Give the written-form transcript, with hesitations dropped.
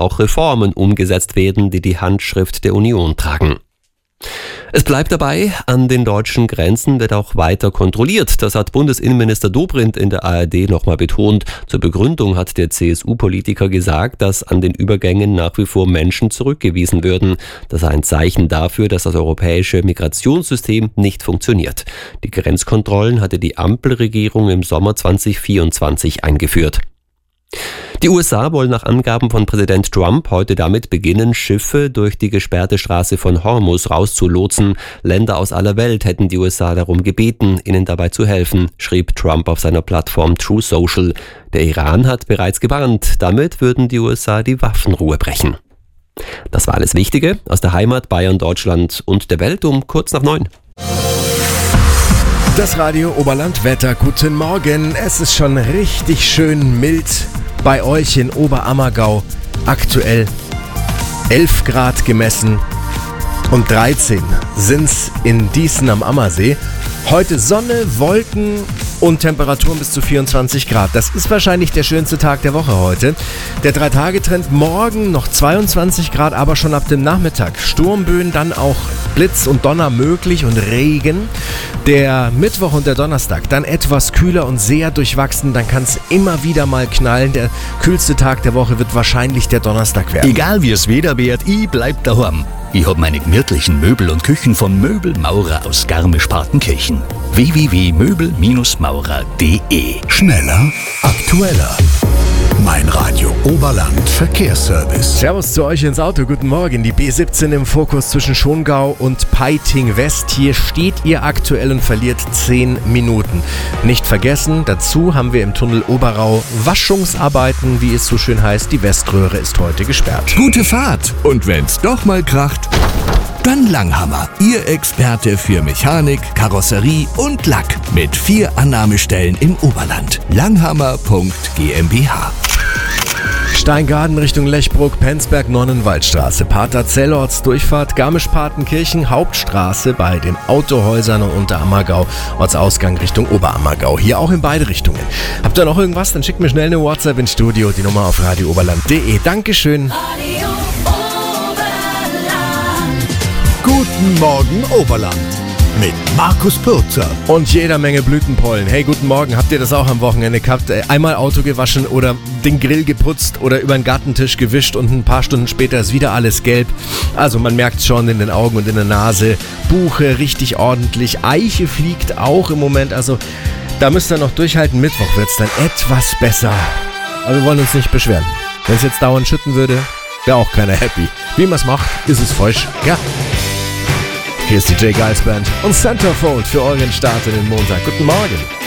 auch Reformen umgesetzt werden, die die Handschrift der Union tragen. Es bleibt dabei, an den deutschen Grenzen wird auch weiter kontrolliert. Das hat Bundesinnenminister Dobrindt in der ARD nochmal betont. Zur Begründung hat der CSU-Politiker gesagt, dass an den Übergängen nach wie vor Menschen zurückgewiesen würden. Das sei ein Zeichen dafür, dass das europäische Migrationssystem nicht funktioniert. Die Grenzkontrollen hatte die Ampelregierung im Sommer 2024 eingeführt. Die USA wollen nach Angaben von Präsident Trump heute damit beginnen, Schiffe durch die gesperrte Straße von Hormuz rauszulotsen. Länder aus aller Welt hätten die USA darum gebeten, ihnen dabei zu helfen, schrieb Trump auf seiner Plattform Truth Social. Der Iran hat bereits gewarnt, damit würden die USA die Waffenruhe brechen. Das war alles Wichtige aus der Heimat, Bayern, Deutschland und der Welt um kurz nach 9. Das Radio Oberland-Wetter, guten Morgen. Es ist schon richtig schön mild bei euch in Oberammergau. Aktuell 11 Grad gemessen und 13 sind's in Dießen am Ammersee. Heute Sonne, Wolken und Temperaturen bis zu 24 Grad. Das ist wahrscheinlich der schönste Tag der Woche heute. Der 3-Tage-Trend morgen noch 22 Grad, aber schon ab dem Nachmittag Sturmböen, dann auch Blitz und Donner möglich und Regen. Der Mittwoch und der Donnerstag dann etwas kühler und sehr durchwachsen. Dann kann es immer wieder mal knallen. Der kühlste Tag der Woche wird wahrscheinlich der Donnerstag werden. Egal wie es Wetter wird, ich bleib daheim. Ich hab meine gemütlichen Möbel und Küchen vom Möbelmaurer aus Garmisch-Partenkirchen. www.möbelmaurer.de. Schneller, aktueller. Mein Radio Oberland Verkehrsservice. Servus zu euch ins Auto, guten Morgen. Die B17 im Fokus zwischen Schongau und Peiting West. Hier steht ihr aktuell und verliert 10 Minuten. Nicht vergessen, dazu haben wir im Tunnel Oberau Waschungsarbeiten, wie es so schön heißt. Die Weströhre ist heute gesperrt. Gute Fahrt. Und wenn's doch mal kracht, dann Langhammer. Ihr Experte für Mechanik, Karosserie und Lack. Mit 4 Annahmestellen im Oberland. Langhammer.gmbH. Steingaden Richtung Lechbruck, Penzberg, Nonnenwaldstraße, Paterzellorts, Durchfahrt, Garmisch-Partenkirchen, Hauptstraße bei den Autohäusern und Unterammergau, Ortsausgang Richtung Oberammergau. Hier auch in beide Richtungen. Habt ihr noch irgendwas? Dann schickt mir schnell eine WhatsApp ins Studio, die Nummer auf radiooberland.de. Dankeschön. Radio Oberland. Guten Morgen Oberland. Mit Markus Pürzer. Und jeder Menge Blütenpollen. Hey, guten Morgen. Habt ihr das auch am Wochenende gehabt? Einmal Auto gewaschen oder den Grill geputzt oder über den Gartentisch gewischt und ein paar Stunden später ist wieder alles gelb. Also man merkt es schon in den Augen und in der Nase. Buche richtig ordentlich. Eiche fliegt auch im Moment. Also da müsst ihr noch durchhalten. Mittwoch wird es dann etwas besser. Aber wir wollen uns nicht beschweren. Wenn es jetzt dauernd schütten würde, wäre auch keiner happy. Wie man es macht, ist es falsch. Ja. Hier ist die J. Geils Band und Centerfold für euren Start in den Montag. Guten Morgen.